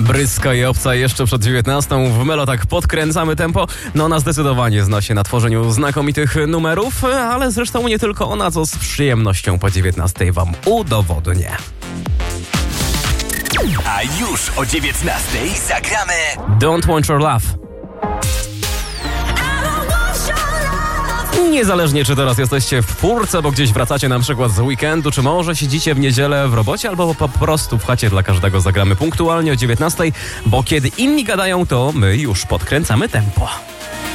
Bryska i Obca jeszcze przed 19. W Melo tak podkręcamy tempo. No ona zdecydowanie zna się na tworzeniu znakomitych numerów, ale zresztą nie tylko ona, co z przyjemnością po 19 wam udowodnię. A już o 19 zagramy Don't Want Your Love. Niezależnie, czy teraz jesteście w furce, bo gdzieś wracacie na przykład z weekendu, czy może siedzicie w niedzielę w robocie, albo po prostu w chacie, dla każdego zagramy punktualnie o 19, bo kiedy inni gadają, to my już podkręcamy tempo.